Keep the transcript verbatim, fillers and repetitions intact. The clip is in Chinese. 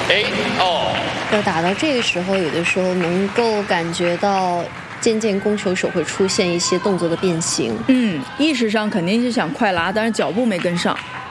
eight all。 要打到这个时候，有的时候能够感觉到渐渐攻球手会出现一些动作的变形。 嗯，意识上肯定是想快拉，但是脚步没跟上。